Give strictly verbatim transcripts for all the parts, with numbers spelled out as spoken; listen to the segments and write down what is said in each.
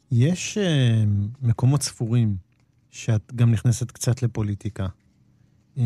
יש uh, מקומות ספורים שאת גם נכנסת קצת לפוליטיקה. Um,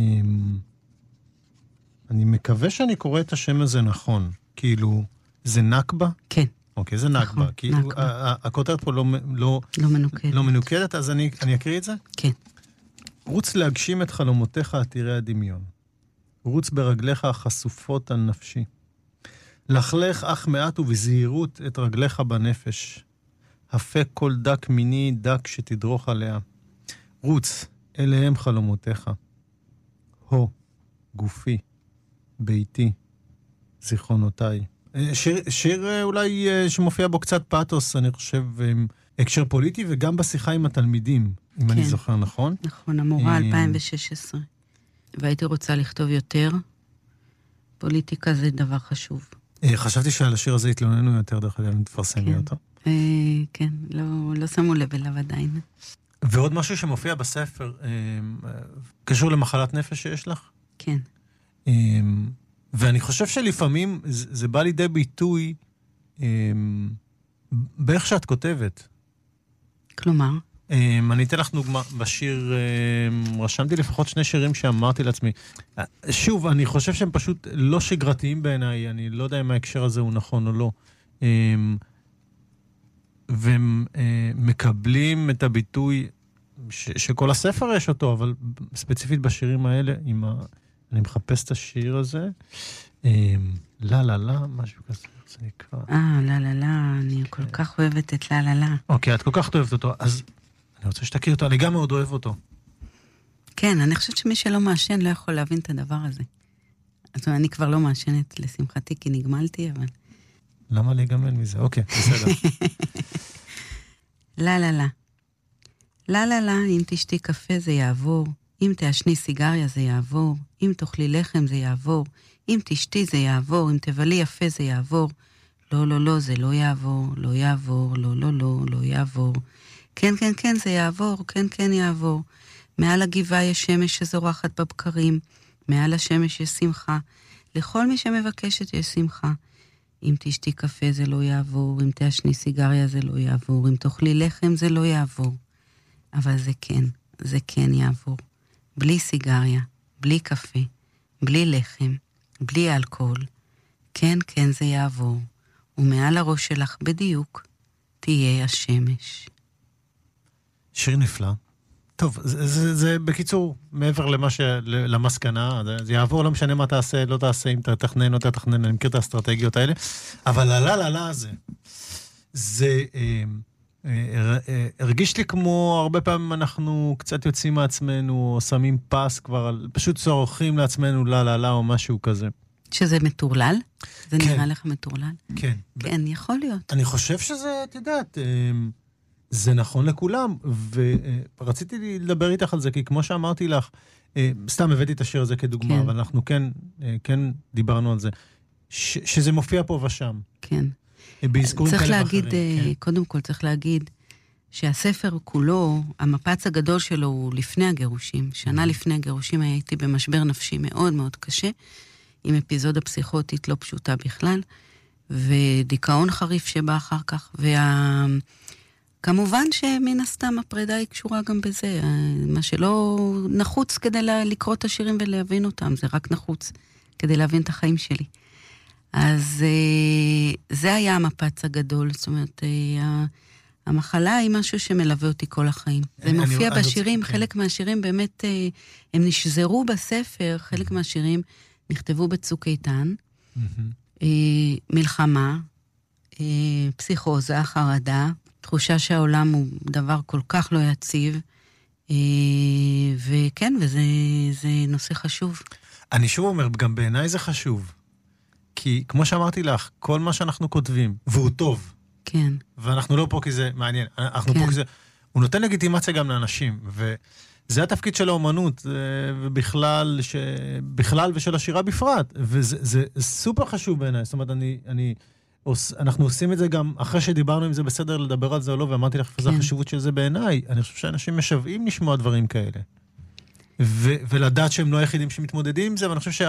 אני מקווה שאני קורא את השם הזה נכון. כאילו, זה נקבה? כן. אוקיי, זה נקבה. נכון, כאילו, נקבה. הכותרת פה לא, לא, לא מנוקדת. לא מנוקדת, אז אני, אני אקריא את זה? כן. רוץ להגשים את חלומותיך עתירי הדמיון. רוץ ברגליך החשופות על נפשי. לחלך אך מעט ובזהירות את רגליך בנפש. הפק כל דק מיני דק שתדרוך עליה. רוץ, אליהם חלומותיך. הו, גופי, ביתי, זיכרונותיי. שיר, שיר אולי שמופיע בו קצת פאטוס, אני חושב, הקשר פוליטי, וגם בשיחה עם התלמידים, אם כן. אני זוכר נכון. נכון, המורה אלפיים ושש עשרה. והייתי רוצה לכתוב יותר. פוליטיקה זה דבר חשוב. חשבתי שעל השיר הזה התלוננו יותר, דרך אגב, תפרסמי אותו. כן, לא שמו לב אליו עדיין. ועוד משהו שמופיע בספר, קשור למחלת נפש שיש לך? כן. ואני חושב שלפעמים זה בא לידי ביטוי באיך שאת כותבת. כלומר? אני אתן לך דוגמה, בשיר, רשמתי לפחות שני שירים שאמרתי לעצמי. שוב, אני חושב שהם פשוט לא שגרתיים בעיניי, אני לא יודע אם ההקשר הזה הוא נכון או לא. והם מקבלים את הביטוי ש- שכל הספר יש אותו, אבל ספציפית בשירים האלה, עם ה... אני מחפש את השיר הזה, לה לה לה, משהו כזה, איך זה נקרא? אה, לה לה לה, אני כל כך אוהבת את לה לה לה. אוקיי, את כל כך אוהבת אותו, אז אני רוצה שתכיר אותו, אני גם מאוד אוהב אותו. כן, אני חושבת שמי שלא מעשן לא יכול להבין את הדבר הזה. אז אני כבר לא מעשנת לשמחתי, כי נגמלתי, אבל... למה להיגמל מזה? אוקיי, בסדר. לה לה לה. לה לה לה, אם תשתי קפה זה יעבור, אם תעשני סיגריה זה יעבור, אם תאכלי לחם זה יעבור, אם תשתי זה יעבור, אם תבלי יפה זה יעבור. לא, לא, לא, זה לא יעבור, לא יעבור, לא, לא, לא, לא יעבור. כן, כן, כן, זה יעבור, כן, כן, יעבור. מעל הגבעה יש שמש שזורחת בבקרים, מעל השמש יש שמחה. לכל מי שמבקשת יש שמחה. אם תשתי קפה זה לא יעבור, אם תעשני סיגריה זה לא יעבור, אם תאכלי לחם זה לא יעבור. אבל זה כן, זה כן יעבור. בלי סיגריה, בלי קפה, בלי לחם, בלי אלכוהול. כן, כן זה יעבור. ומעל הראש שלך בדיוק תהיה השמש. שיר נפלא. טוב, זה, זה, זה בקיצור, מעבר למה ש... למסקנה, זה, זה יעבור, לא משנה מה תעשה, לא תעשה, אם תתכנן, לא תתכנן, אני מכיר את האסטרטגיות האלה, אבל הלה לה לה הזה, זה אה, אה, אה, הרגיש לי כמו הרבה פעמים אנחנו קצת יוצאים מעצמנו, או שמים פס כבר, פשוט צורכים לעצמנו לה לה לה או משהו כזה. שזה מטורלל? זה כן. נראה לך מטורלל? כן. כן, יכול להיות. אני חושב שזה, את יודעת... אה, זה נכון לכולם, ורציתי לדבר איתך על זה, כי כמו שאמרתי לך, סתם הבאתי את השיר הזה כדוגמה, כן. אבל אנחנו כן, כן דיברנו על זה, ש, שזה מופיע פה ושם. כן. באזכורים צריך כאלה להגיד, ואחרים. כן. קודם כל צריך להגיד, שהספר כולו, המפץ הגדול שלו הוא לפני הגירושים. שנה לפני הגירושים הייתי במשבר נפשי מאוד מאוד קשה, עם אפיזודה פסיכוטית לא פשוטה בכלל, ודיכאון חריף שבא אחר כך, וה... כמובן שמן הסתם הפרידה היא קשורה גם בזה, מה שלא נחוץ כדי לקרוא את השירים ולהבין אותם, זה רק נחוץ כדי להבין את החיים שלי. אז זה היה המפץ הגדול, זאת אומרת, המחלה היא משהו שמלווה אותי כל החיים. זה מופיע בשירים, חלק מהשירים באמת, הם נשזרו בספר, חלק מהשירים נכתבו בצוק איתן, מלחמה, פסיכוזה, חרדה, תחושה שהעולם הוא דבר כל כך לא יציב, וכן, וזה זה נושא חשוב. אני שוב אומר, גם בעיניי זה חשוב, כי כמו שאמרתי לך, כל מה שאנחנו כותבים, והוא טוב, כן. ואנחנו לא פה כי זה מעניין, אנחנו כן. פה כי זה, הוא נותן לגיטימציה גם לאנשים, וזה התפקיד של האומנות, ובכלל, ש... בכלל ושל השירה בפרט, וזה זה סופר חשוב בעיניי, זאת אומרת, אני... אני אנחנו עושים את זה גם, אחרי שדיברנו אם זה בסדר לדבר על זה או לא, ואמרתי לך איזה החשיבות של זה בעיניי, אני חושב שאנשים משוועים לשמוע דברים כאלה. ולדעת שהם לא היחידים שמתמודדים עם זה, ואני חושב שה...